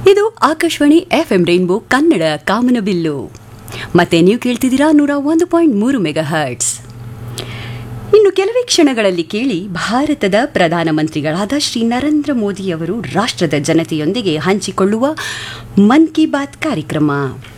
ಇದು Akashvani FM rainbow Kannada ಕಾಮನಬಿಲ್ಲು. ಮತ್ತೆ ನೀವು ಕೇಳ್ತಿದ್ದೀರಾ 101.3 ಮೆಗಾ ಹರ್ಟ್ಸ್. ಇನ್ನು ಕೆಲವೇ ಕ್ಷಣಗಳಲ್ಲಿ ಕೇಳಿ ಭಾರತದ ಪ್ರಧಾನಮಂತ್ರಿಗಳಾದ ಶ್ರೀ ನರೇಂದ್ರ ಮೋದಿಯವರು ರಾಷ್ಟ್ರದ ಜನತೆಯೊಂದಿಗೆ ಹಂಚಿಕೊಳ್ಳುವ ಮನ್ ಕಿ ಬಾತ್ ಕಾರ್ಯಕ್ರಮ.